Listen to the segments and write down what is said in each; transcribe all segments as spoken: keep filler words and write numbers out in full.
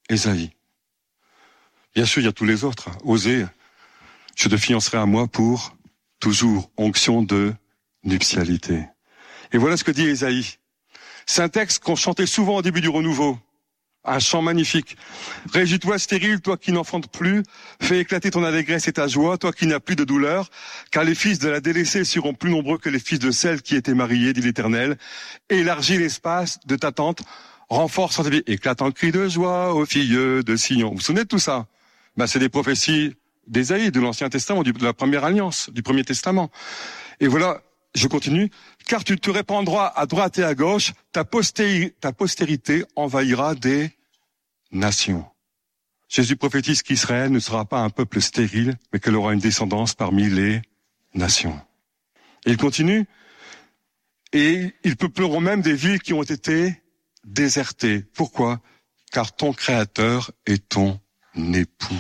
Ésaïe. Bien sûr, il y a tous les autres. Osée, je te fiancerai à moi pour toujours, onction de nuptialité. Et voilà ce que dit Ésaïe. C'est un texte qu'on chantait souvent au début du renouveau. Un chant magnifique. Réjouis-toi stérile, toi qui n'enfantes plus. Fais éclater ton allégresse et ta joie, toi qui n'as plus de douleur. Car les fils de la délaissée seront plus nombreux que les fils de celle qui était mariée, dit l'Éternel. Élargis l'espace de ta tente. Renforce ta vie. Éclate en cri de joie aux filles de Sion. Vous vous souvenez de tout ça? Ben, c'est des prophéties d'Ésaïe, de l'Ancien Testament, de la Première Alliance, du Premier Testament. Et voilà, je continue. Car tu te répandras à droite et à gauche, ta postérité, ta postérité envahira des nations. Jésus prophétise qu'Israël ne sera pas un peuple stérile, mais qu'elle aura une descendance parmi les nations. Et il continue. Et ils peupleront même des villes qui ont été désertées. Pourquoi? Car ton Créateur est ton époux.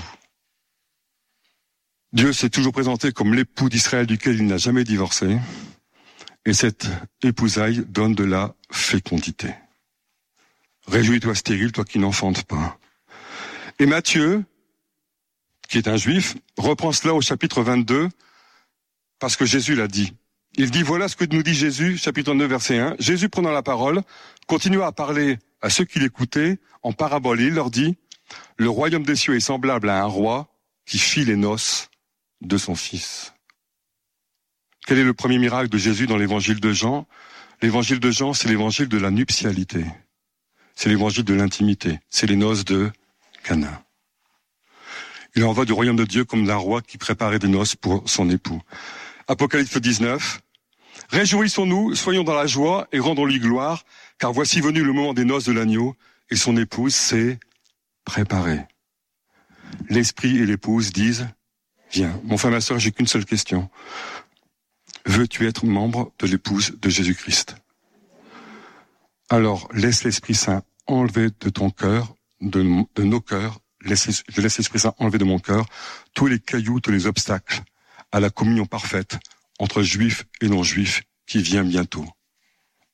Dieu s'est toujours présenté comme l'époux d'Israël duquel il n'a jamais divorcé. Et cette épousaille donne de la fécondité. Réjouis-toi stérile, toi qui n'enfantes pas. Et Matthieu, qui est un juif, reprend cela au chapitre vingt-deux, parce que Jésus l'a dit. Il dit, voilà ce que nous dit Jésus, chapitre neuf, verset un. Jésus, prenant la parole, continua à parler à ceux qui l'écoutaient en parabole. Il leur dit, le royaume des cieux est semblable à un roi qui fit les noces de son fils. Quel est le premier miracle de Jésus dans l'évangile de Jean? L'évangile de Jean, c'est l'évangile de la nuptialité. C'est l'évangile de l'intimité. C'est les noces de Cana. Il en va du royaume de Dieu comme d'un roi qui préparait des noces pour son époux. Apocalypse dix-neuf. Réjouissons-nous, soyons dans la joie et rendons-lui gloire, car voici venu le moment des noces de l'agneau et son épouse s'est préparée. L'esprit et l'épouse disent, viens. Mon frère, ma sœur, j'ai qu'une seule question. Veux-tu être membre de l'épouse de Jésus-Christ? Alors, laisse l'Esprit Saint enlever de ton cœur, de, de nos cœurs, laisse, je laisse l'Esprit Saint enlever de mon cœur tous les cailloux, tous les obstacles à la communion parfaite entre juifs et non-juifs qui vient bientôt.